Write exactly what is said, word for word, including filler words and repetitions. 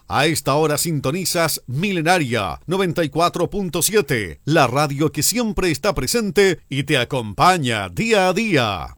A esta hora sintonizas Milenaria noventa y cuatro punto siete, la radio que siempre está presente y te acompaña día a día.